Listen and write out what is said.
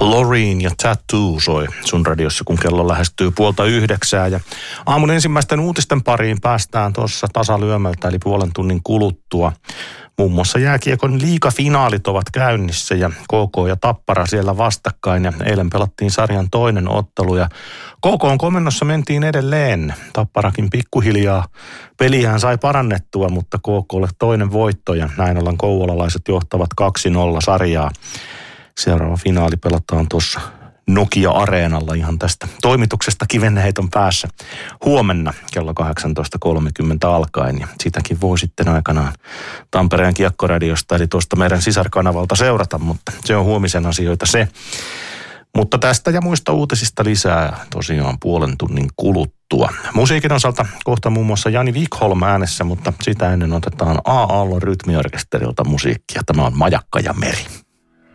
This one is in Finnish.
Loreen ja Tattoo soi sun radiossa, kun kello lähestyy 8:30. Ja aamun ensimmäisten uutisten pariin päästään tuossa tasalyömältä, eli puolen tunnin kuluttua. Muun muassa jääkiekon liigafinaalit ovat käynnissä ja KK ja Tappara siellä vastakkain. Ja eilen pelattiin sarjan toinen ottelu ja KK:n komennossa mentiin edelleen. Tapparakin pikkuhiljaa peliään sai parannettua, mutta KK:lle toinen voitto ja näin ollen kouvolalaiset johtavat 2-0 sarjaa. Seuraava finaali pelataan tuossa Nokia-areenalla ihan tästä toimituksesta kivenheiton päässä huomenna kello 18.30 alkaen. Ja sitäkin voi sitten aikanaan Tampereen Kiekkoradiosta eli tuosta meidän sisarkanavalta seurata, mutta se on huomisen asioita se. Mutta tästä ja muista uutisista lisää tosiaan puolen tunnin kuluttua. Musiikin osalta kohta muun muassa Jani Wikholm äänessä, mutta sitä ennen otetaan A. Aallon rytmiorkesterilta musiikkia. Tämä on Majakka ja meri.